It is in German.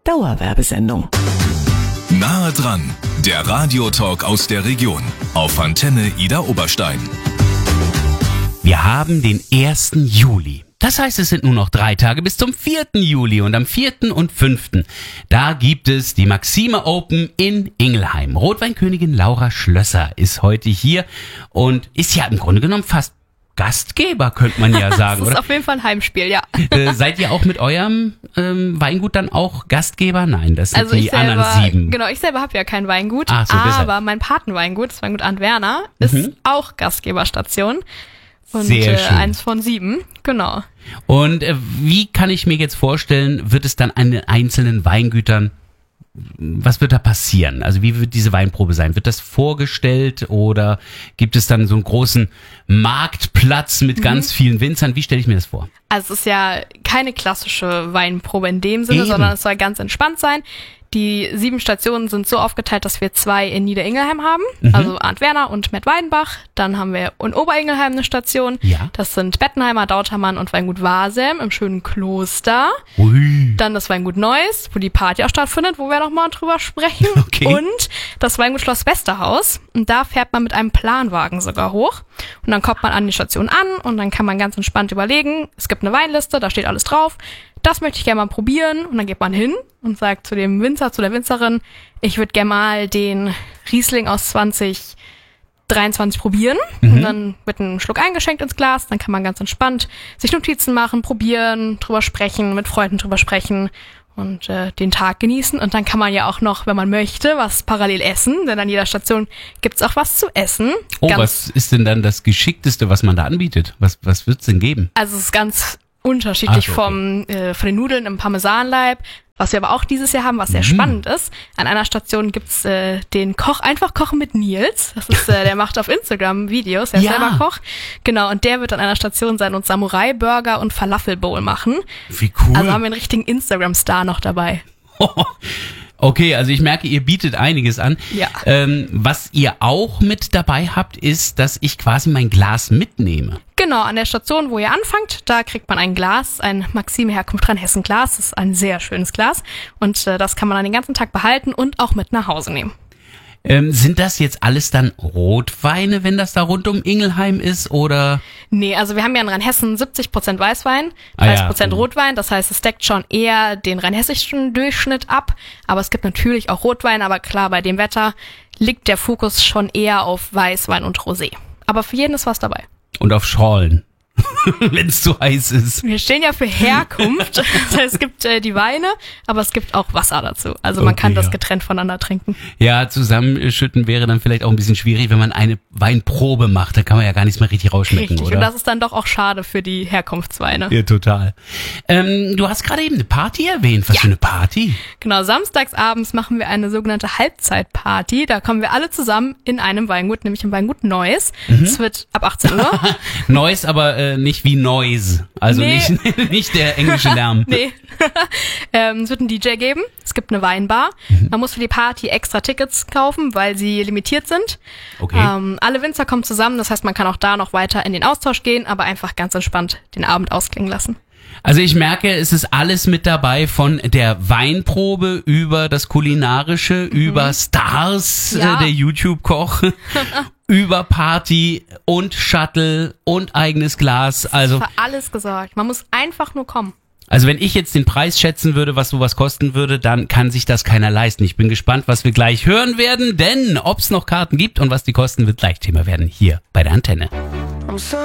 Dauerwerbesendung. Nahe dran, der Radiotalk aus der Region auf Antenne Ida Oberstein. Wir haben den 1. Juli. Das heißt, es sind nur noch 3 Tage bis zum 4. Juli und am 4. und 5. da gibt es die Maxime Open in Ingelheim. Rotweinkönigin Laura Schlösser ist heute hier und ist ja im Grunde genommen fast Gastgeber, könnte man ja sagen, das ist oder? auf jeden Fall ein Heimspiel, ja. Seid ihr auch mit eurem Weingut dann auch Gastgeber? Nein, das sind Also die anderen 7. Genau, ich selber habe ja kein Weingut, Ach so, aber deshalb. mein Patenweingut, das Weingut Arndt Werner, ist auch Gastgeberstation. Und Sehr schön. 1 von 7, genau. Und wie kann ich mir jetzt vorstellen, wird es dann an den einzelnen Weingütern, was wird da passieren? Also wie wird diese Weinprobe sein? Wird das vorgestellt oder gibt es dann so einen großen Marktplatz mit ganz vielen Winzern? Wie stelle ich mir das vor? Also es ist ja keine klassische Weinprobe in dem Sinne, Eben. sondern es soll ganz entspannt sein. Die 7 Stationen sind so aufgeteilt, dass wir 2 in Niederingelheim haben, also Arndt Werner und Matt Weidenbach. Dann haben wir in Oberingelheim eine Station. Ja. Das sind Bettenheimer, Dautermann und Weingut Wasem im schönen Kloster. Ui. Dann das Weingut Neuss, wo die Party auch stattfindet, wo wir nochmal drüber sprechen. Okay. Und das Weingut Schloss Westerhaus. Und da fährt man mit einem Planwagen sogar hoch. Und dann kommt man an die Station an und dann kann man ganz entspannt überlegen. Es gibt eine Weinliste, da steht alles drauf. Das möchte ich gerne mal probieren. Und dann geht man hin und sagt zu dem Winzer, zu der Winzerin, ich würde gerne mal den Riesling aus 2023 probieren. Und dann wird ein Schluck eingeschenkt ins Glas. Dann kann man ganz entspannt sich Notizen machen, probieren, drüber sprechen, mit Freunden drüber sprechen und den Tag genießen. Und dann kann man ja auch noch, wenn man möchte, was parallel essen. Denn an jeder Station gibt's auch was zu essen. Oh, was ist denn dann das Geschickteste, was man da anbietet? Was wird's denn geben? Also es ist ganz unterschiedlich Ach so, von den Nudeln im Parmesanleib. Was wir aber auch dieses Jahr haben, was sehr spannend ist. An einer Station gibt's den Koch, einfach kochen mit Nils. Das ist, der macht auf Instagram Videos, der ist Ja. selber Koch. Genau, und der wird an einer Station sein und Samurai-Burger und Falafel-Bowl machen. Wie cool. Also haben wir einen richtigen Instagram-Star noch dabei. Okay, also ich merke, ihr bietet einiges an. Ja. Was ihr auch mit dabei habt, ist, dass ich quasi mein Glas mitnehme. Genau, an der Station, wo ihr anfangt, da kriegt man ein Glas, ein Maxime Herkunft Rheinhessen Glas. Das ist ein sehr schönes Glas. Und das kann man dann den ganzen Tag behalten und auch mit nach Hause nehmen. Sind das jetzt alles dann Rotweine, wenn das da rund um Ingelheim ist, oder? Nee, also wir haben ja in Rheinhessen 70% Weißwein, 30% Ah ja. Rotwein. Das heißt, es deckt schon eher den rheinhessischen Durchschnitt ab. Aber es gibt natürlich auch Rotwein. Aber klar, bei dem Wetter liegt der Fokus schon eher auf Weißwein und Rosé. Aber für jeden ist was dabei. Und auf Schorlen, wenn es zu heiß ist. Wir stehen ja für Herkunft. Das heißt, es gibt die Weine, aber es gibt auch Wasser dazu. Also man Okay, kann das ja. getrennt voneinander trinken. Ja, zusammenschütten wäre dann vielleicht auch ein bisschen schwierig, wenn man eine Weinprobe macht. Da kann man ja gar nichts mehr richtig rausschmecken, Richtig. oder? Und das ist dann doch auch schade für die Herkunftsweine. Ja, total. Du hast gerade eben eine Party erwähnt. Was für eine Party? Genau, samstagsabends machen wir eine sogenannte Halbzeitparty. Da kommen wir alle zusammen in einem Weingut, nämlich im Weingut Neuss. Es wird ab 18 Uhr. Neues, aber nicht wie Noise. Also Nee. nicht der englische Lärm. Nee. Es wird einen DJ geben. Es gibt eine Weinbar. Man muss für die Party extra Tickets kaufen, weil sie limitiert sind. Okay. Alle Winzer kommen zusammen. Das heißt, man kann auch da noch weiter in den Austausch gehen, aber einfach ganz entspannt den Abend ausklingen lassen. Also ich merke, es ist alles mit dabei, von der Weinprobe über das Kulinarische, über Stars, Ja. der YouTube-Koch, über Party und Shuttle und eigenes Glas. Also Für alles gesorgt. Man muss einfach nur kommen. wenn ich jetzt den Preis schätzen würde, was sowas kosten würde, dann kann sich das keiner leisten. Ich bin gespannt, was wir gleich hören werden, denn ob es noch Karten gibt und was die kosten, wird gleich Thema werden hier bei der Antenne.